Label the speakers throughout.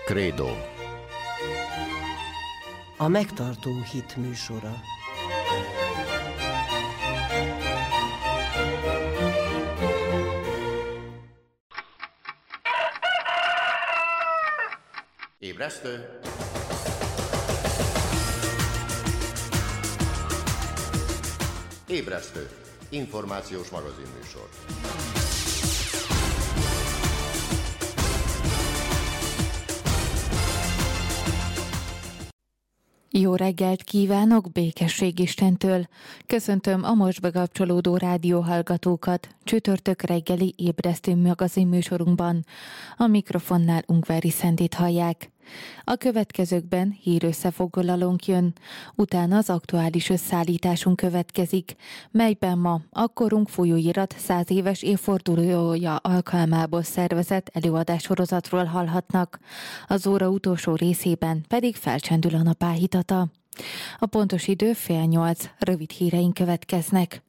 Speaker 1: Credo.
Speaker 2: A megtartó hit műsora.
Speaker 1: Ébresztő. Ébresztő. Információs magazinműsor.
Speaker 3: Jó reggelt kívánok, békesség Istentől! Köszöntöm a most bekapcsolódó rádióhallgatókat csütörtök reggeli ébresztő magazinműsorunkban. A mikrofonnál Ungvári Szendit hallják. A következőkben hírösszefoglalónk jön, utána az aktuális összeállításunk következik, melyben ma a korunk folyóirat 100 éves évfordulója alkalmából szervezett előadássorozatról hallhatnak. Az óra utolsó részében pedig felcsendül a nap áhítata. A pontos idő 7:30, rövid híreink következnek.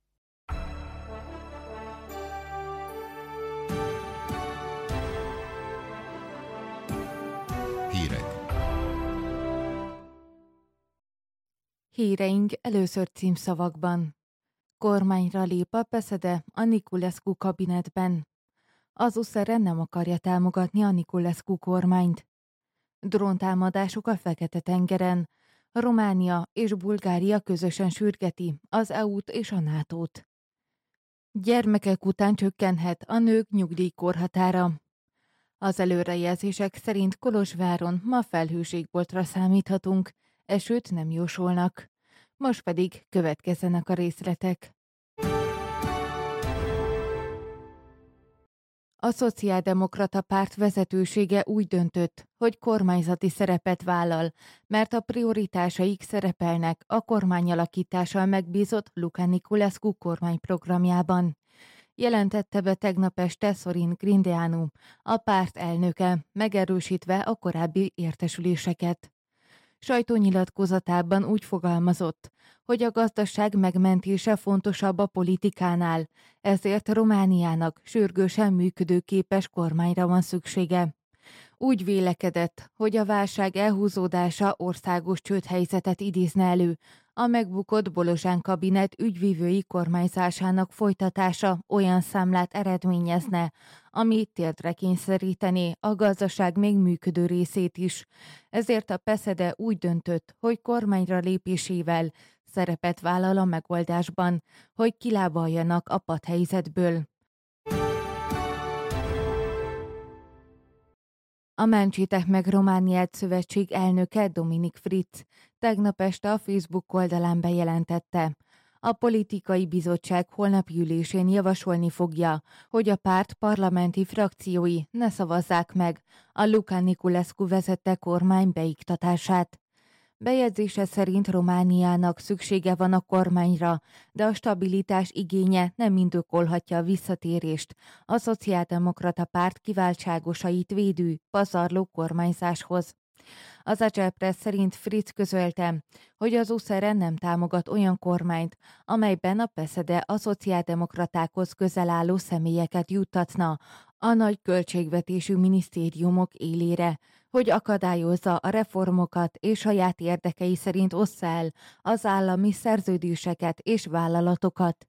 Speaker 3: Híreink először címszavakban. Kormányra lép a PSZDE a Niculescu kabinetben. Az USZR nem akarja támogatni a Niculescu kormányt. Dróntámadások a Fekete-tengeren. Románia és Bulgária közösen sürgeti az EU-t és a NATO-t. Gyermekek után csökkenhet a nők nyugdíjkorhatára. Az előrejelzések szerint Kolozsváron ma felhőségboltra számíthatunk, esőt nem jósolnak. Most pedig következzenek a részletek. A Szociáldemokrata Párt vezetősége úgy döntött, hogy kormányzati szerepet vállal, mert a prioritásaik szerepelnek a kormányalakítással megbízott Luca Niculescu kormányprogramjában. Jelentette be tegnap este Sorin Grindeanu, a párt elnöke, megerősítve a korábbi értesüléseket. Sajtónyilatkozatában úgy fogalmazott, hogy a gazdaság megmentése fontosabb a politikánál, ezért Romániának sürgősen működőképes kormányra van szüksége. Úgy vélekedett, hogy a válság elhúzódása országos csődhelyzetet idézne elő, a megbukott Bolozsán kabinet ügyvívői kormányzásának folytatása olyan számlát eredményezne, ami térdre kényszerítené a gazdaság még működő részét is. Ezért a PSZDE úgy döntött, hogy kormányra lépésével szerepet vállal a megoldásban, hogy kilábaljanak a patthelyzetből. A Mentsétek meg Romániát szövetség elnöke Dominik Fritz tegnap este a Facebook oldalán bejelentette. A politikai bizottság holnapi ülésén javasolni fogja, hogy a párt parlamenti frakciói ne szavazzák meg a Luca Niculescu vezette kormány beiktatását. Bejegyzése szerint Romániának szüksége van a kormányra, de a stabilitás igénye nem indokolhatja a visszatérést a Szociáldemokrata Párt kiváltságosait védő, pazarló kormányzáshoz. Az Agile Press szerint Fritz közölte, hogy az USZR nem támogat olyan kormányt, amelyben a PSZDE a szociáldemokratákhoz közel álló személyeket juttatna a nagy költségvetésű minisztériumok élére, hogy akadályozza a reformokat és saját érdekei szerint ossza el az állami szerződéseket és vállalatokat.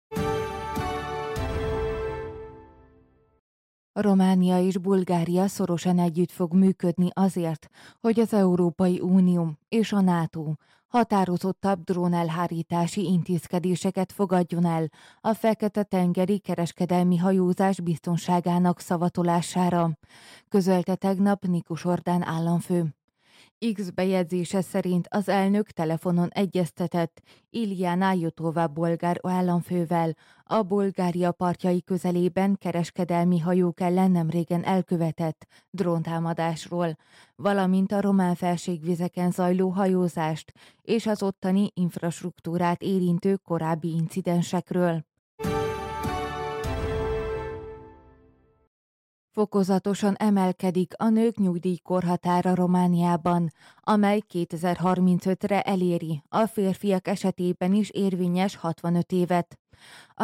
Speaker 3: Románia és Bulgária szorosan együtt fog működni azért, hogy az Európai Unió és a NATO határozottabb drónelhárítási intézkedéseket fogadjon el a Fekete-tengeri kereskedelmi hajózás biztonságának szavatolására, közölte tegnap Nikus Orbán államfő. X bejegyzése szerint az elnök telefonon egyeztetett Iljana Jotova bolgár államfővel a Bulgária partjai közelében kereskedelmi hajók ellen nemrégen elkövetett dróntámadásról, valamint a román felségvizeken zajló hajózást és az ottani infrastruktúrát érintő korábbi incidensekről. Fokozatosan emelkedik a nők nyugdíjkorhatára Romániában, amely 2035-re eléri a férfiak esetében is érvényes 65 évet. A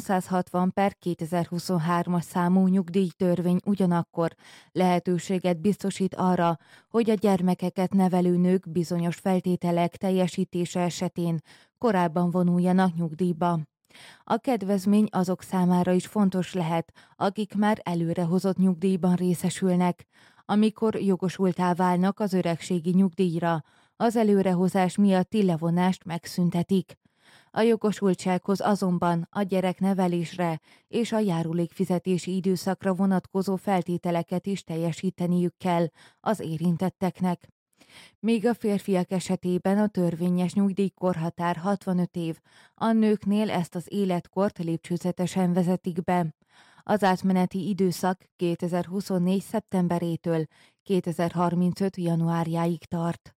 Speaker 3: 360/2023-as számú nyugdíjtörvény ugyanakkor lehetőséget biztosít arra, hogy a gyermekeket nevelő nők bizonyos feltételek teljesítése esetén korábban vonuljanak nyugdíjba. A kedvezmény azok számára is fontos lehet, akik már előrehozott nyugdíjban részesülnek, amikor jogosulttá válnak az öregségi nyugdíjra, az előrehozás miatti levonást megszüntetik. A jogosultsághoz azonban a gyereknevelésre és a járulékfizetési időszakra vonatkozó feltételeket is teljesíteniük kell az érintetteknek. Míg a férfiak esetében a törvényes nyugdíjkorhatár 65 év, a nőknél ezt az életkort lépcsőzetesen vezetik be. Az átmeneti időszak 2024. szeptemberétől 2035. januárjáig tart.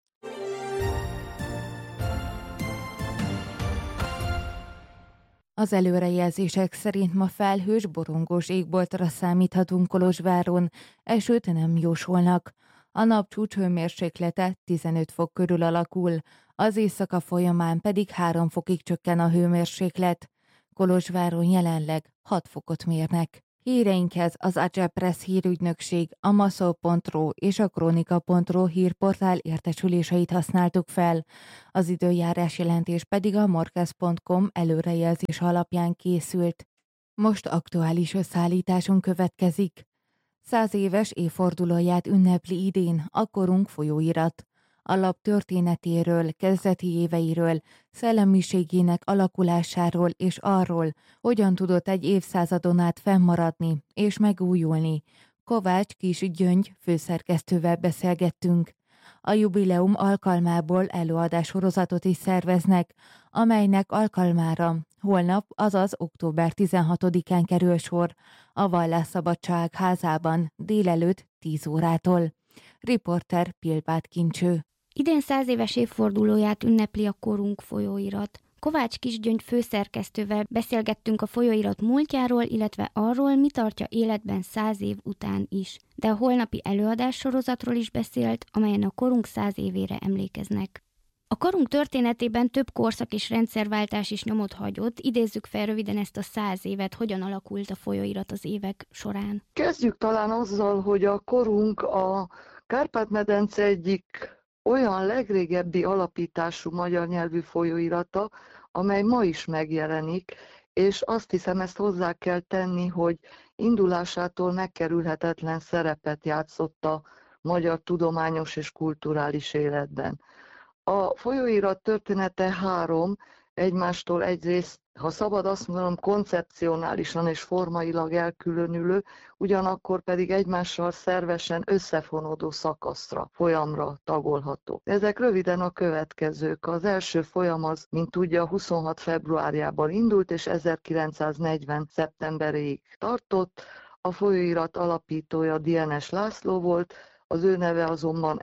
Speaker 3: Az előrejelzések szerint ma felhős, borongós égboltra számíthatunk Kolozsváron, esőt nem jósolnak. A napcsúcs hőmérséklete 15 fok körül alakul, az éjszaka folyamán pedig 3 fokig csökken a hőmérséklet. Kolozsváron jelenleg 6 fokot mérnek. Híreinkhez az Agile Press hírügynökség, a Maszol.ro és a Kronika.ro hírportál értesüléseit használtuk fel. Az időjárás jelentés pedig a morkez.com előrejelzés alapján készült. Most aktuális összeállításunk következik. 100 éves évfordulóját ünnepli idén a korunk folyóirat. A lap történetéről, kezdeti éveiről, szellemiségének alakulásáról és arról, hogyan tudott egy évszázadon át fennmaradni és megújulni. Kovács Kis Gyöngy főszerkesztővel beszélgettünk. A jubileum alkalmából előadássorozatot is szerveznek, amelynek alkalmára holnap, azaz október 16-án kerül sor a Vallásszabadság házában délelőtt 10 órától. Riporter Pilbát Kincső.
Speaker 4: Idén 100 éves évfordulóját ünnepli a korunk folyóirat. Kovács Kis Gyöngy főszerkesztővel beszélgettünk a folyóirat múltjáról, illetve arról, mi tartja életben 100 év után is. De a holnapi előadássorozatról is beszélt, amelyen a korunk 100 évére emlékeznek. A korunk történetében több korszak és rendszerváltás is nyomot hagyott. Idézzük fel röviden ezt a 100 évet, hogyan alakult a folyóirat az évek során.
Speaker 5: Kezdjük talán azzal, hogy a korunk a Kárpát-medence egyik olyan legrégebbi alapítású magyar nyelvű folyóirata, amely ma is megjelenik, és azt hiszem, ezt hozzá kell tenni, hogy indulásától megkerülhetetlen szerepet játszott a magyar tudományos és kulturális életben. A folyóirat története 3, egymástól egyrészt, ha szabad azt mondanom, koncepcionálisan és formailag elkülönülő, ugyanakkor pedig egymással szervesen összefonódó szakaszra, folyamra tagolható. Ezek röviden a következők. Az első folyam az, mint tudja, 26 februárjában indult, és 1940 szeptemberéig tartott. A folyóirat alapítója Dienes László volt, az ő neve azonban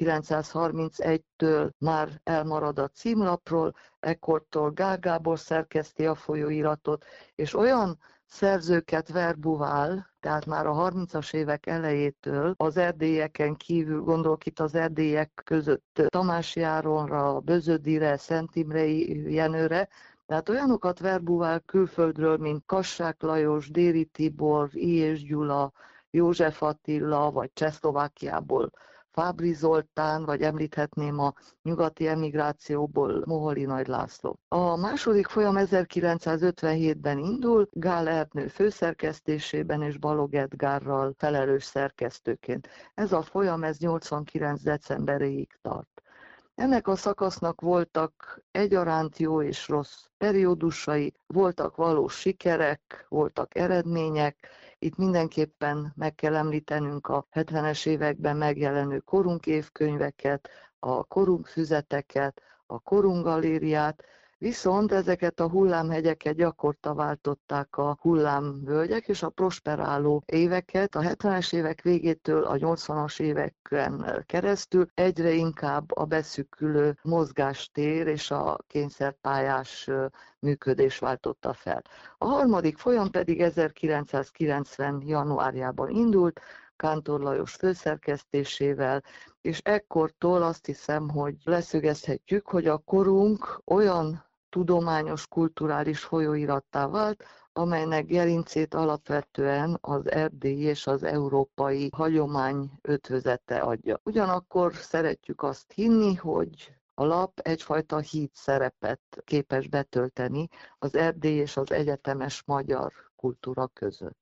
Speaker 5: 1931-től már elmarad a címlapról, ekkortól Gál Gábor szerkeszti a folyóiratot, és olyan szerzőket verbuvál, tehát már a 30-as évek elejétől az erdélyeken kívül, gondolok itt az erdélyek között Tamási Áronra, Bözödire, Szent Imrei Jenőre, tehát olyanokat verbuvál külföldről, mint Kassák Lajos, Déri Tibor, I. és Gyula, József Attila, vagy Csehszlovákiából Fábry Zoltán, vagy említhetném a nyugati emigrációból Moholi Nagy László. A második folyam 1957-ben indul, Gál Ernő főszerkesztésében és Balogh Edgárral felelős szerkesztőként. Ez a folyam 89. decemberéig tart. Ennek a szakasznak voltak egyaránt jó és rossz periódusai, voltak valós sikerek, voltak eredmények. Itt mindenképpen meg kell említenünk a 70-es években megjelenő korunk évkönyveket, a korunk füzeteket, a korunk galériát, viszont ezeket a hullámhegyeket gyakorta váltották a hullámvölgyek, és a prosperáló éveket a 70-es évek végétől a 80-as éveken keresztül egyre inkább a beszűkülő mozgástér és a kényszerpályás működés váltotta fel. A harmadik folyam pedig 1990. januárjában indult, Kántor Lajos főszerkesztésével, és ekkortól azt hiszem, hogy leszögezhetjük, hogy a korunk olyan tudományos, kulturális folyóirattá vált, amelynek gerincét alapvetően az erdélyi és az európai hagyomány ötvözete adja. Ugyanakkor szeretjük azt hinni, hogy a lap egyfajta híd szerepet képes betölteni az erdélyi és az egyetemes magyar kultúra között.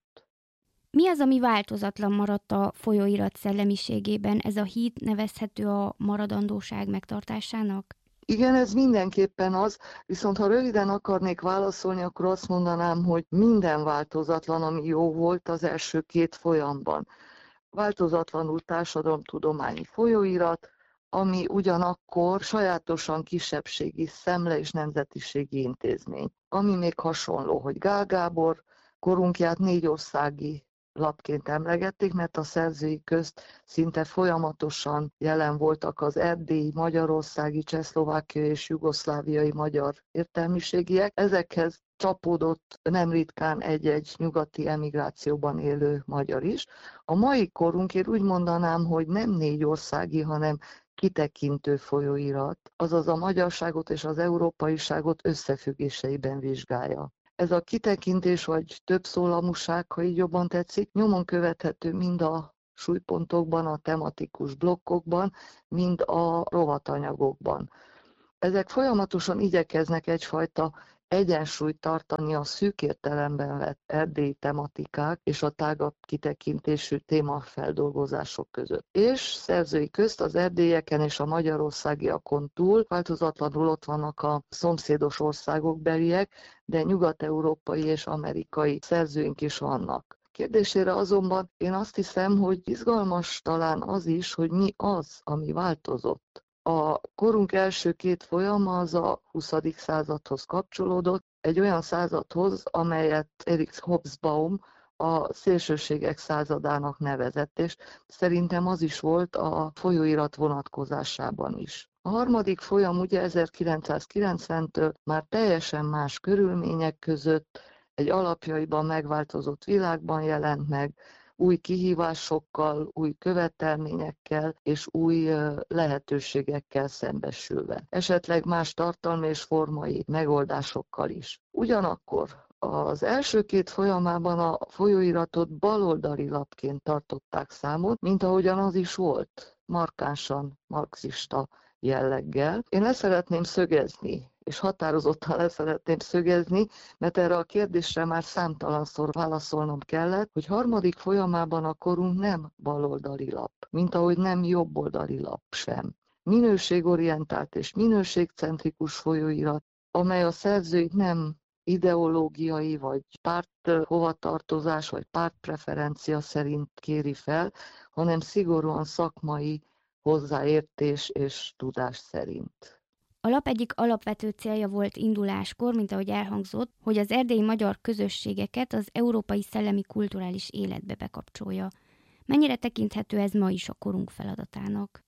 Speaker 4: Mi az, ami változatlan maradt a folyóirat szellemiségében? Ez a híd nevezhető a maradandóság megtartásának?
Speaker 5: Igen, ez mindenképpen az, viszont ha röviden akarnék válaszolni, akkor azt mondanám, hogy minden változatlan, ami jó volt az első 2 folyamban. Változatlanul társadalomtudományi folyóirat, ami ugyanakkor sajátosan kisebbségi szemle és nemzetiségi intézmény. Ami még hasonló, hogy Gál Gábor korunkját 4 országi lapként emlegették, mert a szerzői közt szinte folyamatosan jelen voltak az erdélyi, magyarországi, csehszlovákiai és jugoszláviai magyar értelmiségiek. Ezekhez csapódott nem ritkán egy-egy nyugati emigrációban élő magyar is. A mai korunkért úgy mondanám, hogy nem 4 országi, hanem kitekintő folyóirat, azaz a magyarságot és az európaiságot összefüggéseiben vizsgálja. Ez a kitekintés vagy többszólamúság, ha így jobban tetszik, nyomon követhető mind a súlypontokban, a tematikus blokkokban, mind a rovatanyagokban. Ezek folyamatosan igyekeznek egyfajta egyensúlyt tartani a szűk értelemben vett erdélyi tematikák és a tágabb kitekintésű témafeldolgozások között. És szerzői közt az erdélyeken és a magyarországiakon túl változatlanul ott vannak a szomszédos országok beliek, de nyugat-európai és amerikai szerzőink is vannak. Kérdésére azonban én azt hiszem, hogy izgalmas talán az is, hogy mi az, ami változott. A korunk első 2 folyama az a 20. századhoz kapcsolódott, egy olyan századhoz, amelyet Erich Hobsbawm a szélsőségek századának nevezett, és szerintem az is volt a folyóirat vonatkozásában is. A harmadik folyam ugye 1990-től már teljesen más körülmények között egy alapjaiban megváltozott világban jelent meg, új kihívásokkal, új követelményekkel és új lehetőségekkel szembesülve. Esetleg más tartalmi és formai megoldásokkal is. Ugyanakkor az első 2 folyamában a folyóiratot baloldali lapként tartották számon, mint ahogyan az is volt, markánsan marxista jelleggel. Én leszeretném szögezni, és határozottan leszeretném szögezni, mert erre a kérdésre már számtalanszor válaszolnom kellett, hogy harmadik folyamában a korunk nem baloldali lap, mint ahogy nem jobboldali lap sem. Minőségorientált és minőségcentrikus folyóirat, amely a szerzőit nem ideológiai vagy párt hovatartozás vagy pártpreferencia szerint kéri fel, hanem szigorúan szakmai hozzáértés és tudás szerint.
Speaker 4: A lap egyik alapvető célja volt induláskor, mint ahogy elhangzott, hogy az erdélyi magyar közösségeket az európai szellemi kulturális életbe bekapcsolja. Mennyire tekinthető ez ma is a korunk feladatának?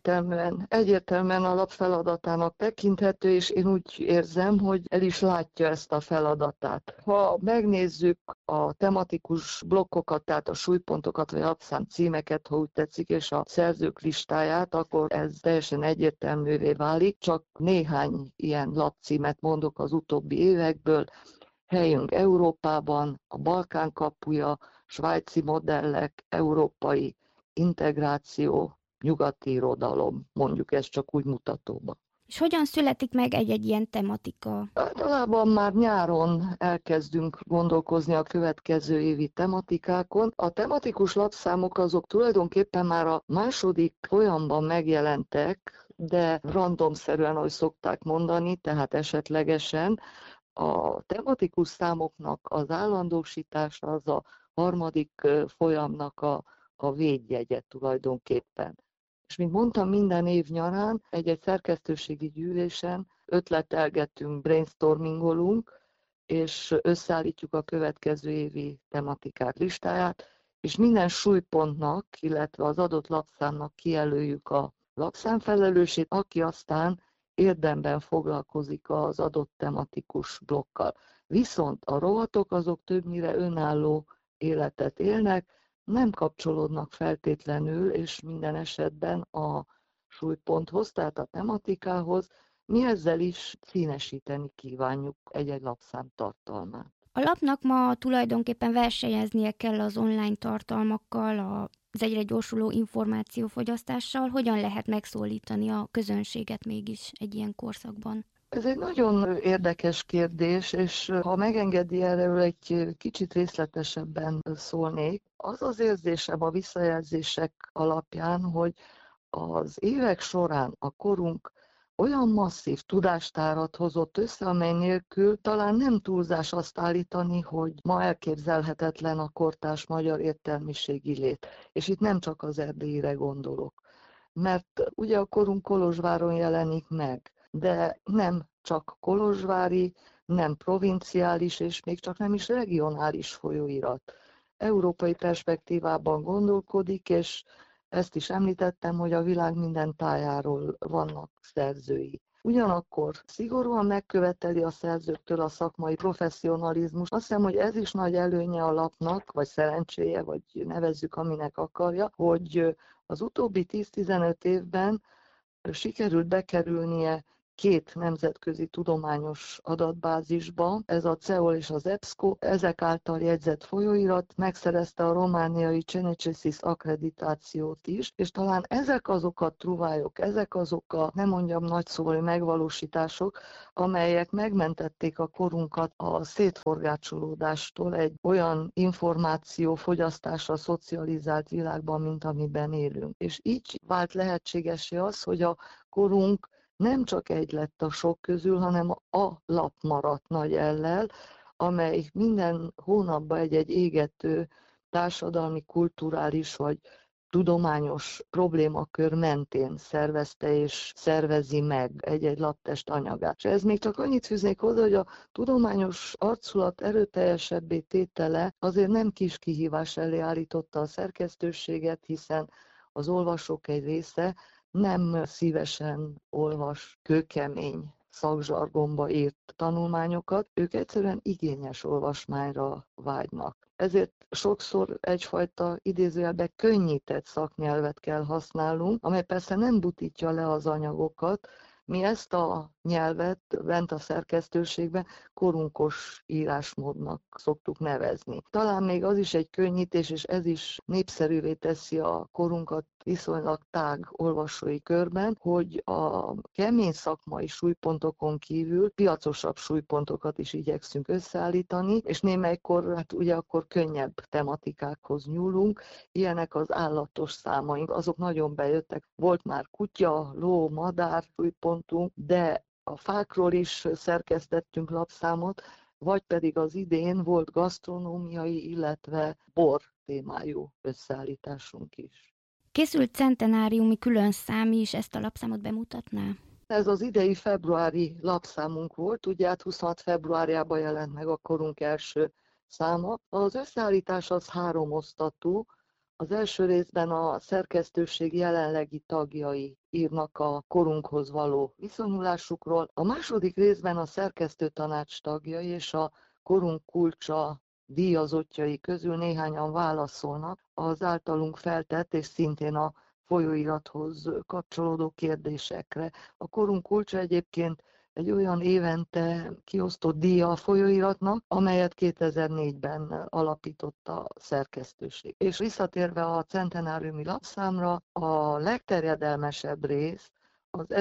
Speaker 5: Egyértelműen a lap feladatának tekinthető, és én úgy érzem, hogy el is látja ezt a feladatát. Ha megnézzük a tematikus blokkokat, tehát a súlypontokat, vagy lapszám címeket, ha úgy tetszik, és a szerzők listáját, akkor ez teljesen egyértelművé válik. Csak néhány ilyen lapcímet mondok az utóbbi évekből. Helyünk Európában, a Balkán kapuja, svájci modellek, európai integráció, nyugati irodalom, mondjuk ezt csak úgy mutatóban.
Speaker 4: És hogyan születik meg egy-egy ilyen tematika?
Speaker 5: Általában már nyáron elkezdünk gondolkozni a következő évi tematikákon. A tematikus lapszámok azok tulajdonképpen már a második folyamban megjelentek, de randomszerűen, ahogy szokták mondani, tehát esetlegesen. A tematikus számoknak az állandósítása az a harmadik folyamnak a védjegye tulajdonképpen. És mint mondtam, minden év nyarán egy-egy szerkesztőségi gyűlésen ötletelgetünk, brainstormingolunk, és összeállítjuk a következő évi tematikák listáját, és minden súlypontnak, illetve az adott lapszámnak kijelöljük a lapszámfelelősét, aki aztán érdemben foglalkozik az adott tematikus blokkal. Viszont a rovatok azok többnyire önálló életet élnek, nem kapcsolódnak feltétlenül, és minden esetben a súlyponthoz, tehát a tematikához, Mi ezzel is színesíteni kívánjuk egy-egy lapszám tartalmát.
Speaker 4: A lapnak ma tulajdonképpen versenyeznie kell az online tartalmakkal, az egyre gyorsuló információfogyasztással. Hogyan lehet megszólítani a közönséget mégis egy ilyen korszakban?
Speaker 5: Ez egy nagyon érdekes kérdés, és ha megengedi, erről egy kicsit részletesebben szólnék. Az az érzésem a visszajelzések alapján, hogy az évek során a korunk olyan masszív tudástárat hozott össze, amely nélkül talán nem túlzás azt állítani, hogy ma elképzelhetetlen a kortárs magyar értelmiségi lét. És itt nem csak az erdélyre gondolok. Mert ugye a korunk Kolozsváron jelenik meg, de nem csak kolozsvári, nem provinciális, és még csak nem is regionális folyóirat. Európai perspektívában gondolkodik, és ezt is említettem, hogy a világ minden tájáról vannak szerzői. Ugyanakkor szigorúan megköveteli a szerzőktől a szakmai professzionalizmus. Azt hiszem, hogy ez is nagy előnye a lapnak, vagy szerencséje, vagy nevezzük, aminek akarja, hogy az utóbbi 10-15 évben sikerült bekerülnie 2 nemzetközi tudományos adatbázisba, ez a CEOL és az EBSCO, ezek által jegyzett folyóirat megszerezte a romániai Cenecesis akkreditációt is, és talán ezek azok a truvályok, ezek azok a, nem mondjam nagyszóvú megvalósítások, amelyek megmentették a korunkat a szétforgácsolódástól egy olyan információ fogyasztásra szocializált világban, mint amiben élünk. És így vált lehetségesé az, hogy a korunk nem csak egy lett a sok közül, hanem a lap maradt nagy ellel, amely minden hónapban egy-egy égető társadalmi, kulturális vagy tudományos problémakör mentén szervezte és szervezi meg egy-egy laptest anyagát. És ez még csak annyit fűznék hozzá, hogy a tudományos arculat erőteljesebbé tétele azért nem kis kihívás elé állította a szerkesztőséget, hiszen az olvasók egy része nem szívesen olvas kőkemény szakzsargonba írt tanulmányokat, ők egyszerűen igényes olvasmányra vágynak. Ezért sokszor egyfajta idézőjelben könnyített szaknyelvet kell használnunk, amely persze nem butítja le az anyagokat. Mi ezt a nyelvet bent a szerkesztőségben korunkos írásmódnak szoktuk nevezni. Talán még az is egy könnyítés, és ez is népszerűvé teszi a korunkat viszonylag tág olvasói körben, hogy a kemény szakmai súlypontokon kívül piacosabb súlypontokat is igyekszünk összeállítani, és némelykor, hát ugye akkor könnyebb tematikákhoz nyúlunk, ilyenek az állatos számaink, azok nagyon bejöttek. Volt már kutya, ló, madár súlypontunk, de a fákról is szerkesztettünk lapszámot, vagy pedig az idén volt gasztronómiai, illetve bor témájú összeállításunk is.
Speaker 4: Készült centenáriumi külön szám is ezt a lapszámot bemutatná?
Speaker 5: Ez az idei februári lapszámunk volt, ugye hát 26 februárjában jelent meg a korunk első száma. Az összeállítás az 3 osztatú. Az első részben a szerkesztőség jelenlegi tagjai írnak a korunkhoz való viszonyulásukról. A második részben a szerkesztőtanács tagjai és a korunk kulcsa díjazottjai közül néhányan válaszolnak az általunk feltett és szintén a folyóirathoz kapcsolódó kérdésekre. A korunk kulcsa egyébként egy olyan évente kiosztott díja a folyóiratnak, amelyet 2004-ben alapította a szerkesztőség. És visszatérve a centenáriumi lapszámra, a legterjedelmesebb rész az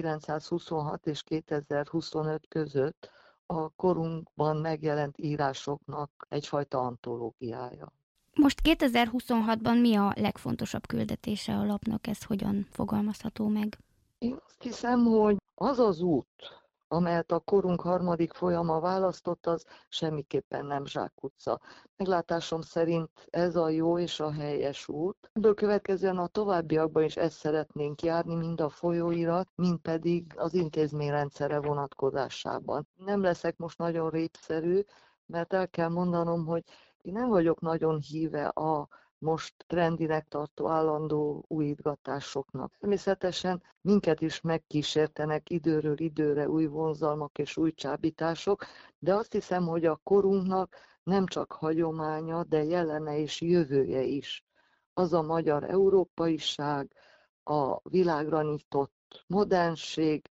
Speaker 5: 1926 és 2025 között a korunkban megjelent írásoknak egyfajta antológiája.
Speaker 4: Most 2026-ban mi a legfontosabb küldetése a lapnak, ez hogyan fogalmazható meg?
Speaker 5: Én azt hiszem, hogy az az út, amelyet a korunk harmadik folyama választott, az semmiképpen nem zsákutca. Meglátásom szerint ez a jó és a helyes út. Ebből következően a továbbiakban is ezt szeretnénk járni, mind a folyóirat, mind pedig az intézményrendszere vonatkozásában. Nem leszek most nagyon répszerű, mert el kell mondanom, hogy én nem vagyok nagyon híve a most trendinek tartó állandó újítgatásoknak. Természetesen minket is megkísértenek időről időre új vonzalmak és új csábítások, de azt hiszem, hogy a korunknak nem csak hagyománya, de jelene és jövője is. Az a magyar európaiság, a világra nyitott modernség,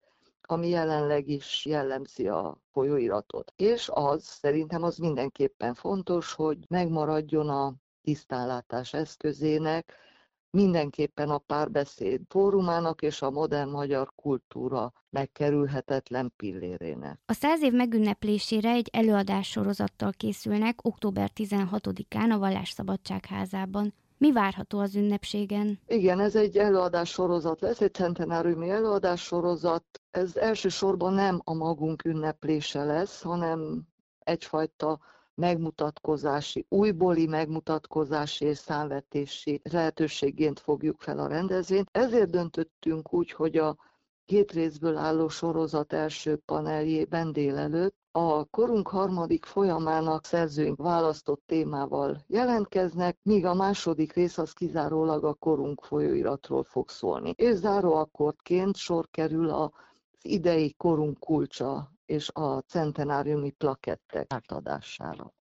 Speaker 5: ami jelenleg is jellemzi a folyóiratot. És szerintem az mindenképpen fontos, hogy megmaradjon a tisztánlátás eszközének, mindenképpen a párbeszéd fórumának és a modern magyar kultúra megkerülhetetlen pillérének.
Speaker 4: A 100 év megünneplésére egy előadássorozattal készülnek október 16-án a Vallásszabadság házában. Mi várható az ünnepségen?
Speaker 5: Igen, ez egy előadássorozat lesz, egy centenáriumi előadássorozat. Ez elsősorban nem a magunk ünneplése lesz, hanem egyfajta megmutatkozási, újbóli megmutatkozási és számvetési lehetőségként fogjuk fel a rendezvényt. Ezért döntöttünk úgy, hogy a 2 részből álló sorozat első paneljében délelőtt a korunk harmadik folyamának szerzőink választott témával jelentkeznek, míg a második rész az kizárólag a korunk folyóiratról fog szólni. És záróakkordként sor kerül az idei korunk kulcsa és a centenáriumi plakettek átadására.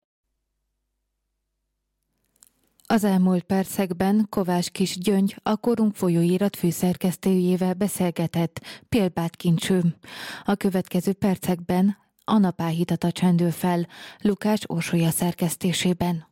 Speaker 3: Az elmúlt percekben Kovács Kis Gyöngy, a korunk folyóirat főszerkesztőjével beszélgetett Pélbád Kincső. A következő percekben a napáhítata csendül fel Lukács Orsolya szerkesztésében.